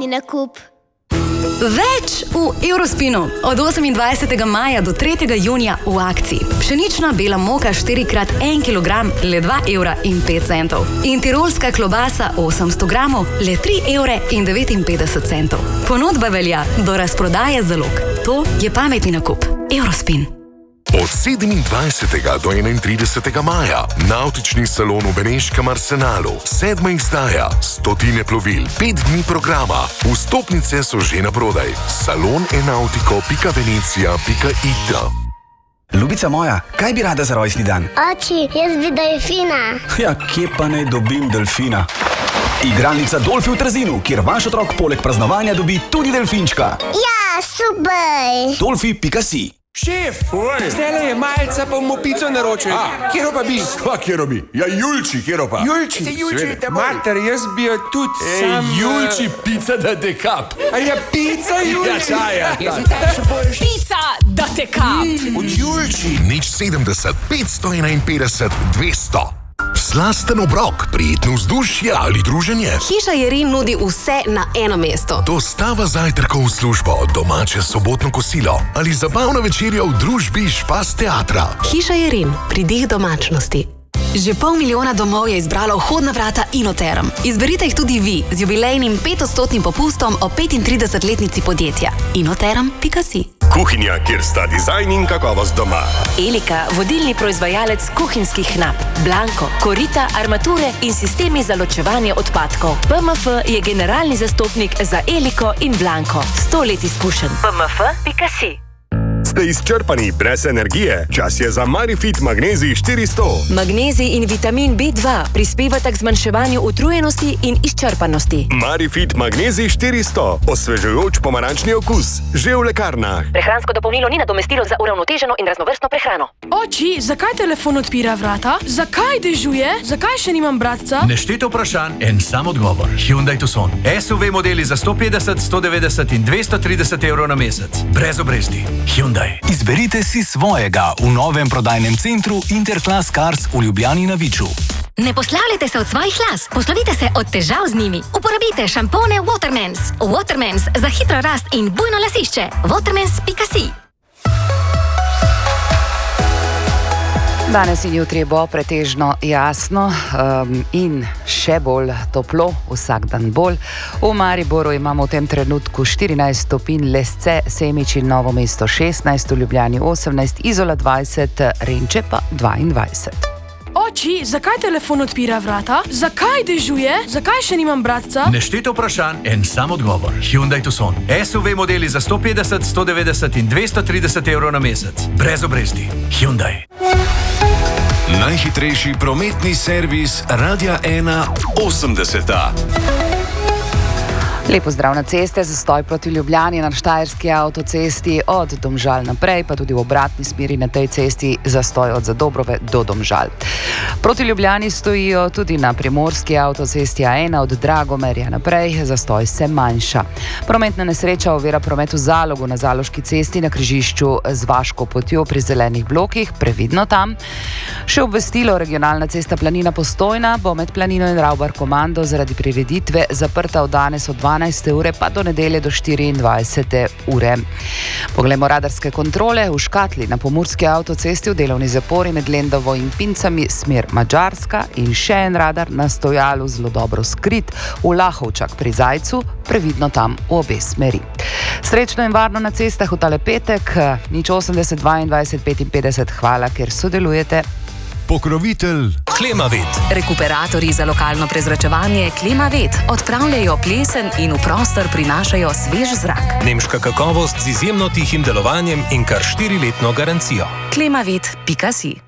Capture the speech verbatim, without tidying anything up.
Pametni nakup. Več v Eurospinu. Od osemindvajsetega maja do tretjega junija v akciji. Pšenična bela moka štiri krat en kilogram, le dva evra in pet centov. In tirolska klobasa osemsto gramov, le tri evre in devetinpetdeset centov. Ponudba velja do razprodaje zalog. To je pametni nakup. Eurospin. Od sedemindvajsetega do enaintridesetega maja Navtični salon v Beneškem Arsenalu, sedma izdaja, stotine plovil, pet dni programa. Vstopnice so že naprodaj. salon enautiko pika venecija pika it. Ljubica moja, kaj bi rada za rojstni dan? Oči, jaz bi delfina. Ja, kje pa naj dobim delfina? Igralnica Dolfi v Trzinu, kjer vaš otrok poleg praznovanja dobi tudi delfinčka. Ja, super. Dolfi pika si. Šef, zdajle je malca, pa bomo pico naročili. Kjero pa bi? Kva kjero bi? Ja, Julči, kjero pa? Julči, se Julči, da bo. Mater, jaz bi jo tudi Ej, sam... Julči, pica da dekap. A ja, pica, Julči. Ja, čaja. Pica da te kap. Od Julči. Nič sedemdeset, petsto enainpetdeset, dvesto. Slasten obrok, prijetno vzdušje ali druženje. Hiša Jerin nudi vse na eno mesto. Dostava zajtrkov v službo, domače sobotno kosilo ali zabavna večerja v družbi Špas teatra. Hiša Jerin, pridih domačnosti. Že pol milijona domov je izbralo vhodna vrata Inoterm. Izberite jih tudi vi z jubilejnim petodstotnim popustom o petintridesetletnici podjetja. inoterm pika si. Kuhinja, kjer sta dizajn in kakovost doma. Elika, vodilni proizvajalec kuhinjskih nap. Blanko, korita, armature in sistemi za ločevanje odpadkov. P M F je generalni zastopnik za Eliko in Blanko. Sto let izkušenj. P M F pika si. Ste izčrpani brez energije? Čas je za Marifit Magnezij štiristo. Magnezij in vitamin B dva prispevata k zmanjševanju utrujenosti in izčrpanosti. Marifit Magnezij štiristo. Osvežujoč pomarančni okus. Že v lekarnah. Prehransko dopolnilo ni nadomestilo za uravnoteženo in raznovrstno prehrano. Oči, zakaj telefon odpira vrata? Zakaj dežuje? Zakaj še nimam bratca? Nešteto vprašanj, en sam odgovor. Hyundai Tucson. S U V modeli za sto petdeset, sto devetdeset in dvesto trideset evrov na mesec. Brez obresti. Hyundai. Izberite si svojega v novem prodajnem centru Interclass Cars v Ljubljani na Viču. Ne poslavljajte se od svojih las, poslovite se od težav z njimi. Uporabite šampone Watermans. Watermans za hitro rast in bujno lasišče. Watermans pika si. Danes in jutri bo pretežno jasno um, in še bolj toplo, vsak dan bolj. V Mariboru imamo v tem trenutku štirinajst stopinj, Lesce, Semič in Novo mesto šestnajst, v Ljubljani osemnajst, Izola dvajset, Renče pa dvaindvajset. Oči, zakaj telefon odpira vrata? Zakaj dežuje? Zakaj še nimam bratca? Nešteto vprašanj, en sam odgovor. Hyundai Tucson. S U V modeli za sto petdeset, sto devetdeset in dvesto trideset evrov na mesec. Brez obresti. Hyundai. Najhitrejši prometni servis Radia ena osemdeseta. Lepo zdrav na ceste, zastoj proti Ljubljani na Štajerski avtocesti od Domžal naprej, pa tudi v obratni smeri na tej cesti zastoj od Zadobrove do Domžal. Proti Ljubljani stojijo tudi na Primorski avtocesti A ena od Dragomerja naprej, zastoj se manjša. Prometna nesreča ovira promet v Zalogu na Zaloški cesti na križišču z Vaško potjo pri zelenih blokih, previdno tam. Še obvestilo, regionalna cesta Planina Postojna bo med Planino in Ravbar komando zaradi prireditve zaprta od danes od dvanajste ure pa do nedelje do štiriindvajsete ure. Poglejmo radarske kontrole. V Škatli na Pomurski avtocesti v delovni zapori med Lendovo in Pincami smer Madžarska in še en radar na stojalu zelo dobro skrit v Lahovčak pri Zajcu, previdno tam v obe smeri. Srečno in varno na cestah v tale petek, nič osemdeset, dvaindvajset, petinpetdeset, hvala, ker sodelujete. Pokrovitelj Klimavet. Rekuperatorji za lokalno prezračevanje Klimavet odpravljajo plesen in v prostor prinašajo svež zrak. Nemška kakovost z izjemno tihim delovanjem in kar štiriletno garancijo. Klimavet pika si.